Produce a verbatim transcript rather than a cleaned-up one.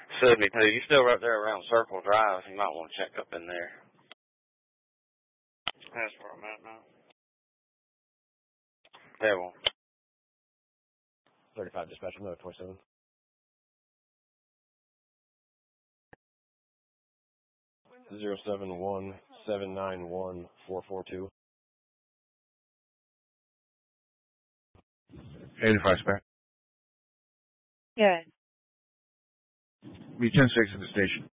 seventy-two. You still right there around Circle Drive. You might want to check up in there. That's where I'm at now. Devil. thirty-five dispatch, another twenty-seven. Zero seven one seven nine one four four two. eighty-five spec. Good. Be ten six at the station.